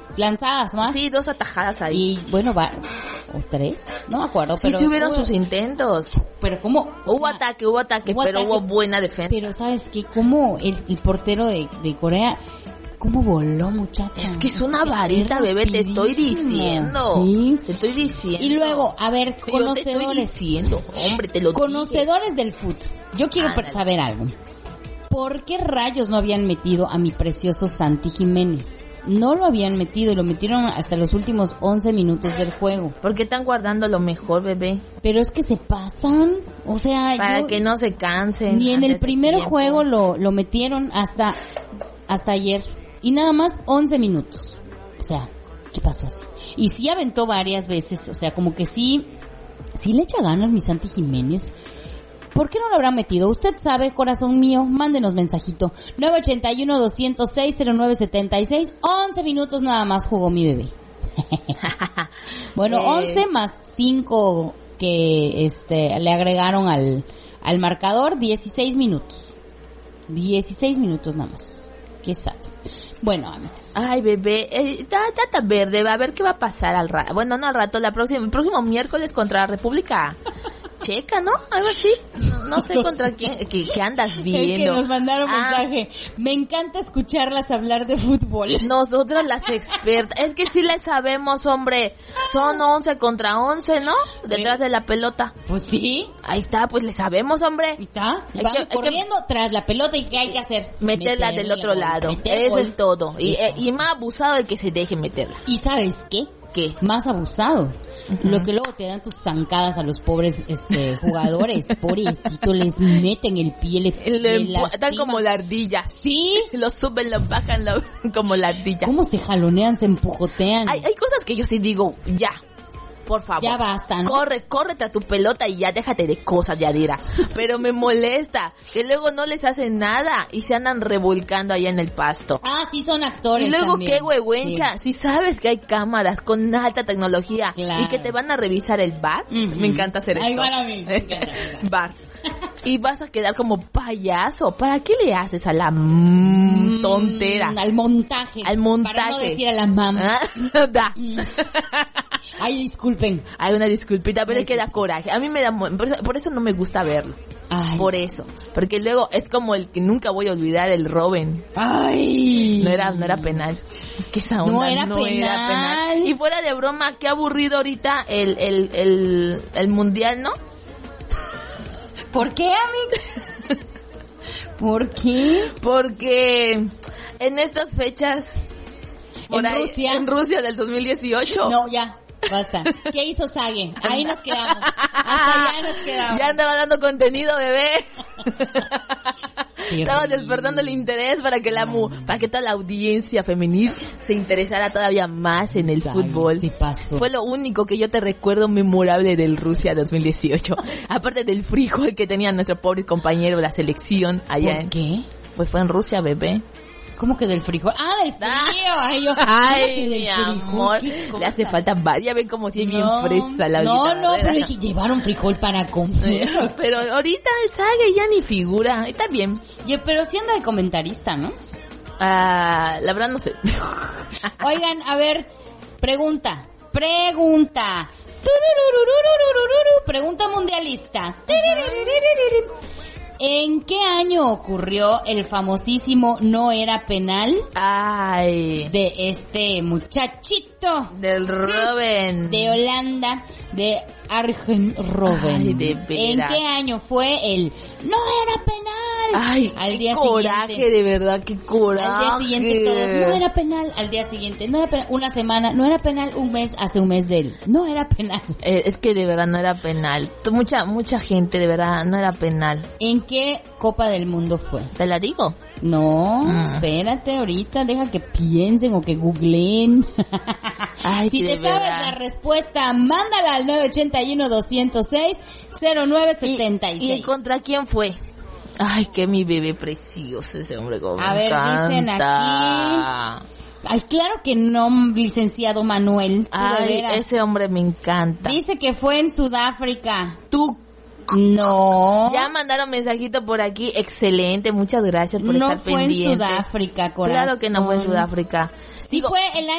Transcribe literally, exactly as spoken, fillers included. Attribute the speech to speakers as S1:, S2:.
S1: lanzadas más.
S2: Sí, dos atajadas ahí.
S1: Y bueno, va, o tres, no me acuerdo.
S2: Sí,
S1: pero
S2: sí hubieron
S1: hubo,
S2: sus intentos.
S1: Pero cómo...
S2: Hubo sea, ataque, hubo ataque, hubo pero ataque, hubo buena defensa.
S1: Pero ¿sabes qué? Como el, el portero de, de Corea... ¿Cómo voló, muchacha?
S2: Es que es una varita, bebé, te estoy diciendo.
S1: Sí.
S2: Te estoy diciendo.
S1: Y luego, a ver,
S2: Yo
S1: conocedores.
S2: te estoy diciendo, hombre, te lo
S1: Conocedores dije. Del fútbol. Yo quiero ah, saber algo. ¿Por qué rayos no habían metido a mi precioso Santi Jiménez? No lo habían metido y lo metieron hasta los últimos once minutos del juego.
S2: ¿Por qué están guardando lo mejor, bebé?
S1: Pero es que se pasan, o sea...
S2: Para
S1: yo,
S2: que no se cansen.
S1: Ni en el primer tiempo. juego lo, lo metieron hasta, hasta ayer. Y nada más once minutos. O sea, ¿qué pasó así? Y sí aventó varias veces, o sea, como que sí, sí le echa ganas mi Santi Jiménez. ¿Por qué no lo habrá metido? Usted sabe, corazón mío, mándenos mensajito. nueve ochenta y uno, doscientos seis, cero nueve setenta y seis. once minutos nada más jugó mi bebé. Bueno, eh. once más cinco que este le agregaron al, al marcador, dieciséis minutos. dieciséis minutos nada más. Qué sad. Bueno, amigos.
S2: Ay, bebé, eh, ya, ya está verde, a ver qué va a pasar al rato. Bueno, no al rato, la próxima, el próximo miércoles contra la República Checa, ¿no? Algo así. No, no sé contra quién, que, que andas viendo.
S1: Es que nos mandaron ah. mensaje. Me encanta escucharlas hablar de fútbol.
S2: Nosotras las expertas. Es que sí le sabemos, hombre. Son once contra once, ¿no? Detrás de la pelota.
S1: Pues sí.
S2: Ahí está, pues le sabemos, hombre.
S1: Ahí está. Van que, corriendo que, tras la pelota y ¿qué hay que hacer?
S2: Meterla, meterla del otro lado. Eso gol. Es todo. Y, eh, y más abusado el que se deje meterla.
S1: ¿Y sabes qué?
S2: ¿Qué?
S1: Más abusado. Uh-huh. Lo que luego te dan tus zancadas a los pobres este jugadores, pobrecito, les meten el pie, le,
S2: le, le están como la ardilla.
S1: Sí,
S2: los suben, los bajan lo, como la ardilla.
S1: ¿Cómo se jalonean, se empujotean?
S2: Hay, hay cosas que yo sí digo, ya, por favor.
S1: Ya basta, ¿no?
S2: Corre, córrete a tu pelota y ya déjate de cosas, Yadira. Pero me molesta que luego no les hacen nada y se andan revolcando allá en el pasto.
S1: Ah, sí son actores.
S2: Y luego
S1: también.
S2: Qué huehuencha, sí. Si sabes que hay cámaras con alta tecnología
S1: claro.
S2: y que te van a revisar el bar, uh-huh. me encanta hacer esto.
S1: Ay, para mí.
S2: Bar. Y vas a quedar como payaso. ¿Para qué le haces a la mm, tontera?
S1: Al montaje.
S2: Al montaje.
S1: Para no decir a la mamá.
S2: Da.
S1: Ay, disculpen.
S2: Hay una disculpita, pero es que da coraje. A mí me da... Por eso, por eso no me gusta verlo. Ay. Por eso. Porque luego es como el que nunca voy a olvidar, el Robin.
S1: Ay.
S2: No era, no era penal. Es que esa onda
S1: no, era,
S2: no
S1: penal.
S2: era penal. Y fuera de broma, qué aburrido ahorita el, el, el, el mundial, ¿no?
S1: ¿Por qué, amiga? ¿Por qué?
S2: Porque en estas fechas...
S1: ¿En
S2: ahí,
S1: Rusia?
S2: En Rusia del dos mil dieciocho.
S1: No, ya. Basta. ¿Qué hizo Sage? Ahí nos quedamos. Hasta allá nos quedamos.
S2: Ya andaba dando contenido, bebé. Estaba despertando el interés para que la mu, para que toda la audiencia femenil se interesara todavía más en el Sage, fútbol.
S1: Sí pasó.
S2: Fue lo único que yo te recuerdo memorable del Rusia dos mil dieciocho. Aparte del frijol que tenía nuestro pobre compañero de la selección allá.
S1: ¿Por
S2: en,
S1: qué?
S2: Pues fue en Rusia, bebé.
S1: ¿Cómo que del frijol? Ah, del frío. Ay, yo,
S2: Ay mi amor. Le hace falta varias. Ven como si es no, bien fresa la
S1: No, no, pero es que llevaron frijol para comer.
S2: Pero ahorita el Sage ya ni figura. Está bien.
S1: Y, pero sí anda de comentarista, ¿no?
S2: Ah, la verdad no sé.
S1: Oigan, a ver, pregunta. Pregunta. Pregunta mundialista. ¿En qué año ocurrió el famosísimo no era penal?
S2: Ay.
S1: De este muchachito.
S2: Del Robben.
S1: De Holanda, de Arjen Robben.
S2: Ay, de veras.
S1: ¿En qué año fue el no era penal?
S2: Ay,
S1: al
S2: qué
S1: día
S2: coraje,
S1: siguiente,
S2: de verdad, qué coraje.
S1: Al día siguiente todos, no era penal. Al día siguiente, no era penal. Una semana, no era penal. Un mes, hace un mes de él, no era penal.
S2: Eh, es que de verdad no era penal. Mucha, mucha gente, de verdad, no era penal.
S1: ¿En qué Copa del Mundo fue?
S2: ¿Te la digo?
S1: No, mm. espérate ahorita, deja que piensen o que googleen.
S2: Ay,
S1: si te
S2: verdad.
S1: sabes la respuesta, mándala al nueve ochenta y uno, doscientos seis, cero nueve setenta y seis.
S2: ¿Y, ¿Y contra quién fue? Ay, que mi bebé precioso ese hombre. Como
S1: a
S2: me
S1: ver,
S2: encanta.
S1: dicen aquí. Ay, claro que no, licenciado Manuel.
S2: Ay, ese hombre me encanta.
S1: Dice que fue en Sudáfrica.
S2: Tú.
S1: No.
S2: Ya mandaron mensajito por aquí. Excelente, muchas gracias por
S1: no
S2: estar pendiente.
S1: No fue en Sudáfrica, corazón.
S2: Claro que no fue en Sudáfrica.
S1: Sí, digo, fue el año